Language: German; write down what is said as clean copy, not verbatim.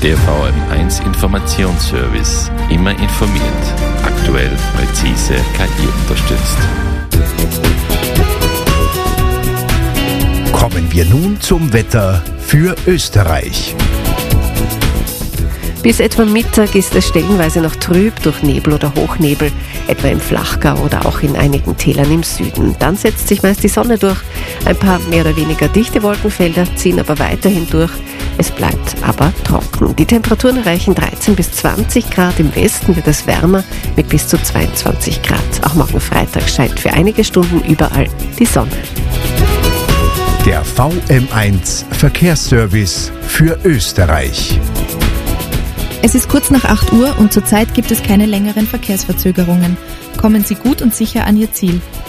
Der VM1 Informationsservice. Immer informiert. Aktuell, präzise, KI unterstützt. Kommen wir nun zum Wetter für Österreich. Bis etwa Mittag ist es stellenweise noch trüb durch Nebel oder Hochnebel, etwa im Flachgau oder auch in einigen Tälern im Süden. Dann setzt sich meist die Sonne durch. Ein paar mehr oder weniger dichte Wolkenfelder ziehen aber weiterhin durch. Es bleibt aber trocken. Die Temperaturen erreichen 13 bis 20 Grad. Im Westen wird es wärmer mit bis zu 22 Grad. Auch morgen Freitag scheint für einige Stunden überall die Sonne. Der VM1 Verkehrsservice für Österreich. Es ist kurz nach 8 Uhr und zurzeit gibt es keine längeren Verkehrsverzögerungen. Kommen Sie gut und sicher an Ihr Ziel.